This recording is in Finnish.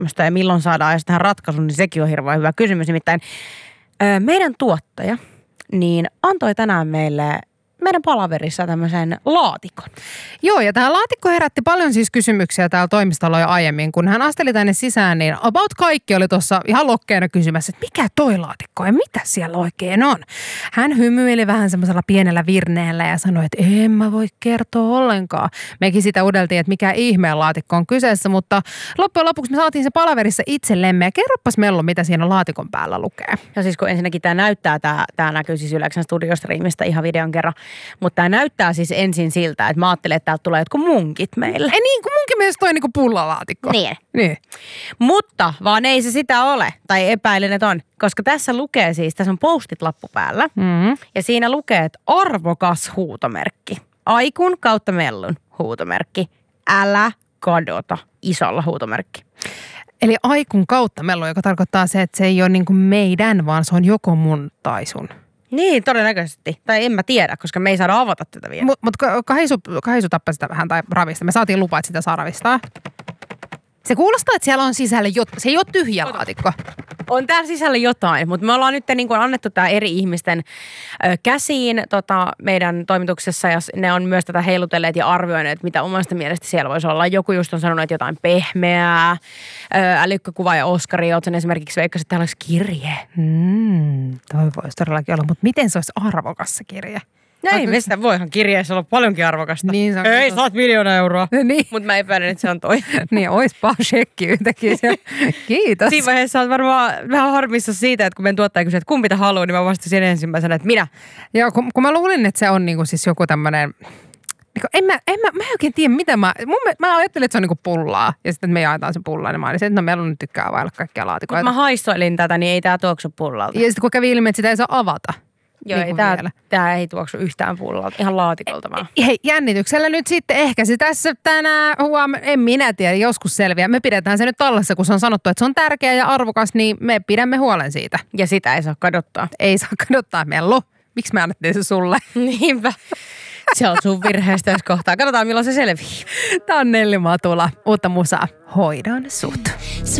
tämmöistä ja milloin saadaan edes tähän ratkaisun, niin sekin on hirveän hyvä kysymys. Nimittäin meidän tuottaja niin antoi tänään meidän palaverissa tämmöisen laatikon. Joo, ja tämä laatikko herätti paljon siis kysymyksiä täällä toimistolla jo aiemmin. Kun hän asteli tänne sisään, niin about kaikki oli tuossa ihan lokkeena kysymässä, että mikä toi laatikko ja mitä siellä oikein on. Hän hymyili vähän semmoisella pienellä virneellä ja sanoi, että en mä voi kertoa ollenkaan. Mekin sitä udeltiin, että mikä ihmeen laatikko on kyseessä, mutta loppujen lopuksi me saatiin se palaverissa itsellemme. Ja kerropas Mellu, mitä siinä laatikon päällä lukee. Ja siis kun ensinnäkin tämä näkyy siis Yleksen studiostriimistä ihan videon kerran. Mutta tämä näyttää siis ensin siltä, että mä ajattelen, että täältä tulee jotkut munkit meille. Ei niin, kun munkin mielestä toi niinku pullalaatikko. Niin. Mutta vaan ei se sitä ole, tai epäilen, että on. Koska tässä lukee siis, tässä on postit lappu päällä. Ja siinä lukee, että arvokas huutomerkki. Aikun kautta Mellun huutomerkki. Älä kadota, isolla huutomerkki. Eli aikun kautta Mellu, joka tarkoittaa se, että se ei ole niinku meidän, vaan se on joko mun tai sun. Niin, todennäköisesti. Tai en mä tiedä, koska me ei saada avata tätä vielä. Mutta Kahisu tappaa sitä vähän tai ravista. Me saatiin lupa, että sitä saa ravistaa. Se kuulostaa, että siellä on sisällä se ei ole tyhjä laatikko. On täällä sisällä jotain, mutta me ollaan nyt niin kuin annettu tämä eri ihmisten käsiin meidän toimituksessa ja ne on myös tätä heilutelleet ja arvioineet, mitä omasta mielestä siellä voisi olla. Joku just on sanonut, että jotain pehmeää, älykkäkuva ja Oskari, oot sen esimerkiksi veikkasit, että täällä olisi kirje. Toi voisi todellakin olla, mutta miten se olisi arvokas se kirje? Ei, mistä voihan kirjeessä olla paljonkin arvokasta. Niin, ei, saat 1 000 000 euroa. Niin. Mutta mä epäilen, että se on toi. Niin, oispa shekki yhtäkkiä. Kiitos. Siinä vaiheessa on varmaan vähän harmissa siitä, että kun meidän tuottaja kysyy, että kumpi te haluaa, niin mä vastasin ensimmäisenä, että minä. Joo, kun mä luulin, että se on niinku siis joku tämmönen. Mä en oikein tiedä, mitä mä ajattelin, että se on niinku pullaa. Ja sitten, että me jaetaan se pullaa, niin mä olisin, että no meillä on nyt tykkää vailla kaikkia laatikoita. Mutta mä haistoilin tätä, niin ei tää tuoksu pullalta. Ja sitten kun kävi ilmi, että sitä ei saa avata. Joo, niin tää ei tuoksu yhtään pullalta. Ihan laatikolta vaan. Hei, jännityksellä nyt sitten ehkä se tässä tänään en minä tiedä, joskus selviää. Me pidetään se nyt tallessa, kun se on sanottu, että se on tärkeä ja arvokas, niin me pidämme huolen siitä. Ja sitä ei saa kadottaa. Ei saa kadottaa, Mellu. Miksi me annettiin se sulle? Niinpä. Se on sun virheestä, jos kohtaa. Katsotaan, milloin se selviää. Tää on Nelli Matula. Uutta musaa. Hoidon sut.